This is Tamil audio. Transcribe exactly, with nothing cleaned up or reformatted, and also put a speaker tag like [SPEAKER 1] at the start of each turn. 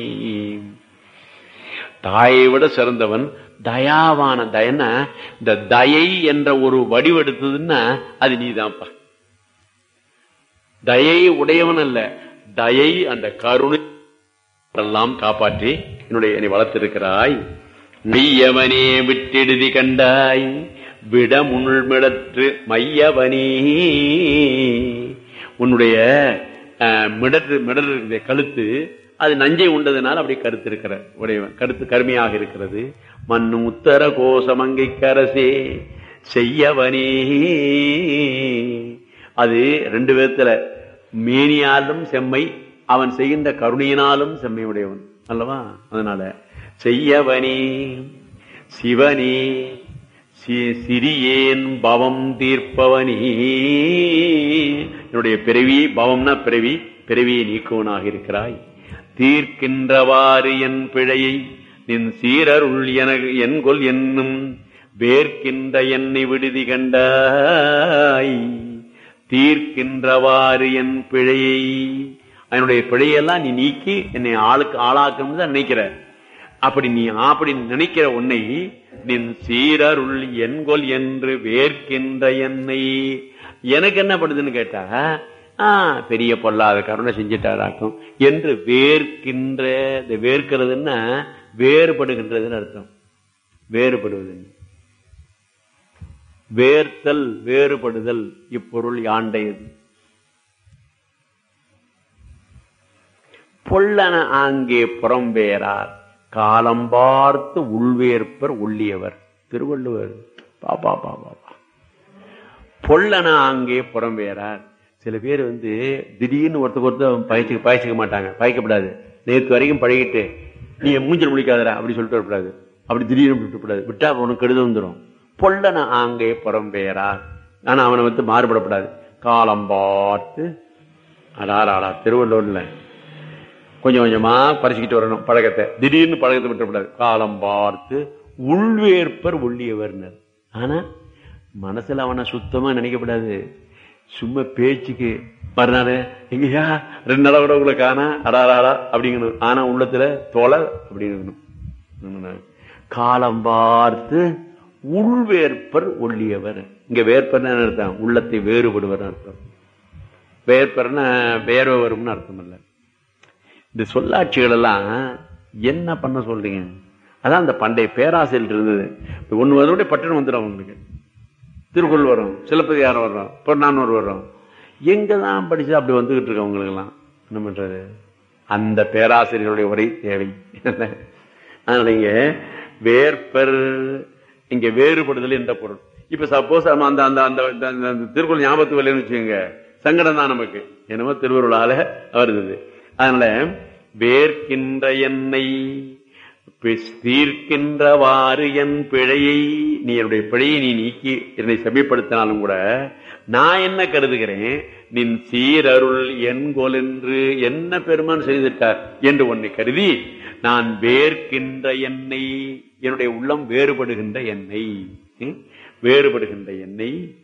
[SPEAKER 1] தாயை விட சிறந்தவன் தயாவான தயன. இந்த தயை என்ற ஒரு வடிவெடுத்ததுன்னா அது நீதான்ப்பா. தயை உடையவன் அல்ல, தயை அந்த கருணை எல்லாம் காப்பாற்றி என்னுடைய என்னை வளர்த்திருக்கிறாய். மெய்யவனே விட்டெடுதி கண்டாய் விட முள்மிடற்று மையவனே. உன்னுடைய மிடற்று மிடற்று கழுத்து அது நஞ்சை உண்டதுனால அப்படி கருத்து இருக்கிற உடையவன், கருத்து கருமையாக இருக்கிறது. மண்ணு உத்தர கோசமங்கை கரசே செய்யவனே. அது ரெண்டு விதத்துல, மேனியாலும் செம்மை, அவன் செய்கின்ற கருணையினாலும் செம்மை உடையவன் அல்லவா. அதனால செய்யவனே சிவனே சிறியேன் பவம் தீர்ப்பவனே. என்னுடைய பிறவி, பவம்னா பிறவி, பிறவியை நீக்குவனாக இருக்கிறாய். தீர்க்கின்றவாறு என் பிழையை நின் சீரருள் என என்கொல் என்னும் வேர்க்கின்ற என்னை விடுதி கண்டாய். தீர்க்கின்றவாறு என் பிழையை, என்னுடைய பிழையெல்லாம் நீ நீக்கி என்னை ஆளுக்கு ஆளாக்கணும் தான் நினைக்கிற. அப்படி நீ அப்படி நினைக்கிற உன்னை நின் சீரருள் என்கொல் என்று வேர்க்கின்ற என்னை. எனக்கு என்ன பண்ணுதுன்னு கேட்டா, ஆஹ் பெரிய பொல்லாத கருணை செஞ்சிட்டாராக்கும் என்று வேர்க்கின்ற. இந்த வேர்க்கிறதுன்னா வேறுபடுகின்றதுன்னு அர்த்தம். வேறுபடுவது, வேர்த்தல், வேறுபடுதல், இப்பொருள் யாண்டையது. பொல்லன ஆங்கே புறம்பேரார் காலம் பார்த்து உள்வேற்பர் உள்ளியவர். திருவள்ளுவர். பாப்பா பாப்பா பொல்லன ஆங்கே புறம்பேரார். சில பேர் வந்து திடீர்னு ஒருத்தருக்கு ஒருத்தர் பயிற்சிக்க பயிற்சிக்க மாட்டாங்க. பயிக்கப்படாது. நேற்று வரைக்கும் பழகிட்டு நீ மூஞ்சல் முடிக்காதரா அப்படி சொல்லிட்டு வரக்கூடாது. அப்படி திடீர்னு விட்டுப்படாது. விட்டா உனக்கு கெடுதல் வந்துடும். பொல்லன ஆங்கே புறம்பேரார். ஆனா அவனை வந்து மாறுபடப்படாது. காலம் பார்த்து அடாராடா. திருவள்ளூர்ல கொஞ்சம் கொஞ்சமா பறிச்சுக்கிட்டு வரணும் பழக்கத்தை. திடீர்னு பழக்கத்தை விட்டுப்படாது. காலம் பார்த்து உள்வேற்பர் உள்ளியவர்னர். ஆனா மனசுல அவனை சுத்தமா நினைக்கப்படாது. சும்மா பேச்சுக்கு மறுநாள் எங்கயா ரெண்டு நாள கூட உங்களை காணா அடாராடா அப்படிங்கணும். ஆனா உள்ளத்துல தொலை அப்படிங்கணும். காலம் பார்த்து உள்வேற்பர் ஒள்ளியவர். இங்க வேற்பர் அர்த்தம் உள்ளத்தை வேறுபடுவர் அர்த்தம். வேற்பர்னா வேர்வை வரும்னு அர்த்தம் இல்ல. இந்த சொல்லாட்சிகள் எல்லாம் என்ன பண்ண சொல்றீங்க? அதான் அந்த பண்டைய பேராசையில் இருந்தது. ஒண்ணு வருடைய பட்டணம் வந்துடும் அவங்களுக்கு. திருக்குறள் வரும், சிலப்பதிகாரம் வரும், பொன்னானூறு வரும். எங்கதான் படிச்சு அப்படி வந்துகிட்டு இருக்கு அவங்களுக்கு எல்லாம். என்ன பண்றது? அந்த பேராசிரியர்களுடைய உரை தேவை. அதனால இங்க வேற்பர், இங்க வேறுபடுதல் என்ற பொருள். இப்ப சப்போஸ் அந்த அந்த அந்த திருக்குறள் ஞாபகத்து வரலன்னு வச்சுக்கோங்க, சங்கடம் தான் நமக்கு. என்னமோ திருவருளால வருது. அதனால வேர்க்கின்ற என்னை தீர்க்கின்றவாறு என் பிழையை, நீ என்னுடைய பிழையை நீ நீக்கி என்னை செம்மைப்படுத்தினாலும் கூட நான் என்ன கருதுகிறேன், நின் சீரருள் என்கொல் என்று என்ன பெருமான் செய்துட்டார் என்று உன்னை கருதி நான் வேர்க்கின்ற என்னை, என்னுடைய உள்ளம் வேறுபடுகின்ற என்னை, வேறுபடுகின்ற என்னை